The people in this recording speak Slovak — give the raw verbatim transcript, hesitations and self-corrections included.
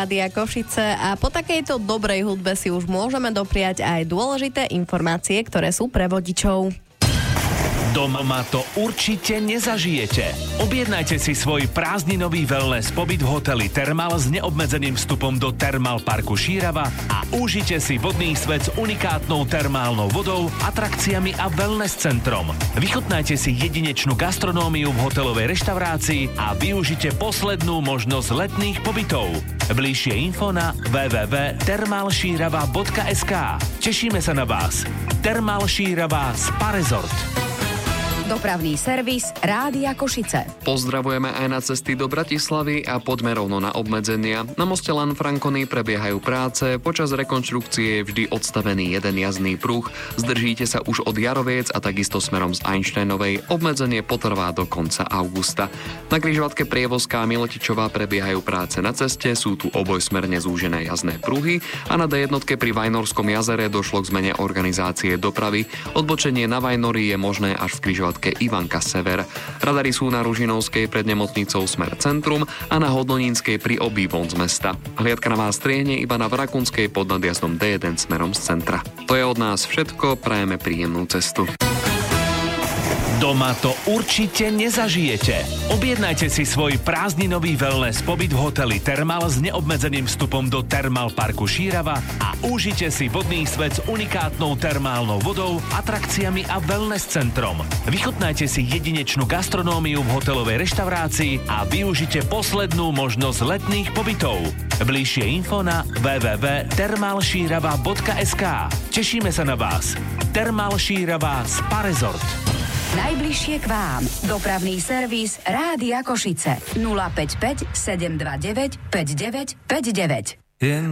Rádia Košice a po takejto dobrej hudbe si už môžeme dopriať aj dôležité informácie, ktoré sú pre vodičov. Doma to určite nezažijete. Objednajte si svoj prázdninový wellness pobyt v hoteli Thermal s neobmedzeným vstupom do Thermal parku Šírava a užite si vodný svet s unikátnou termálnou vodou, atrakciami a wellness centrom. Vychutnajte si jedinečnú gastronómiu v hotelovej reštaurácii a využite poslednú možnosť letných pobytov. Bližšie info na w w w bodka thermal šírava bodka es ká. Tešíme sa na vás. Thermal Šírava Spa Resort. Dopravný servis Rádia Košice. Pozdravujeme aj na cesty do Bratislavy a poďme rovno na obmedzenia. Na moste Lanfranconi prebiehajú práce, počas rekonštrukcie je vždy odstavený jeden jazdný pruh. Zdržíte sa už od Jaroviec a takisto smerom z Einsteinovej. Obmedzenie potrvá do konca augusta. Na križovatke Prievozká a Miletičová prebiehajú práce na ceste, sú tu obojsmerne zúžené jazdné pruhy a na dé jednotke pri Vajnorskom jazere došlo k zmene organizácie dopravy. Odbočenie na Vajnory je možné až v križovatke Ivanka Sever. Radary sú na Ružinovskej pred nemocnicou smer centrum a na Hodonínskej pri obývon z mesta. Hliadka na vás striehne iba na Vrakunskej pod nadjazdom dé jeden smerom z centra. To je od nás všetko, prajeme príjemnú cestu. Doma to určite nezažijete. Objednajte si svoj prázdninový wellness pobyt v hoteli Thermal s neobmedzeným vstupom do Thermal parku Šírava a užite si vodný svet s unikátnou termálnou vodou, atrakciami a wellness centrom. Vychutnajte si jedinečnú gastronómiu v hotelovej reštaurácii a využite poslednú možnosť letných pobytov. Bližšie info na w w w bodka thermal šírava bodka es ká. Tešíme sa na vás. Thermal Šírava Spa Resort. Najbližšie k vám. Dopravný servis Rádia Košice. nula päť päť sedem dva deväť päť deväť päť deväť.